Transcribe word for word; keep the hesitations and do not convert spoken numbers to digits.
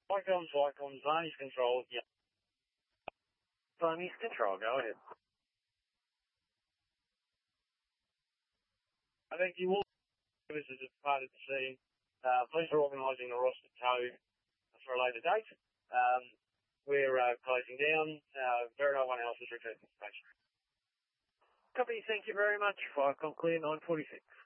Icons, icons, Varney's control, yeah. Varney's control, go ahead. I thank you all services as part of the team. Uh, please for organising the roster tow for a later date. Um, we're uh, closing down. Uh, very no one else is returning to the station. Copy, thank you very much. Fire clear nine forty-six.